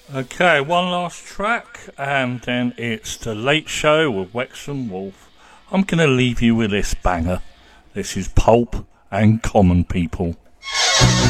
Okay, one last track, and then it's The Late Show with Wexham Wolf. I'm going to leave you with this banger. This is Pulp and Common People.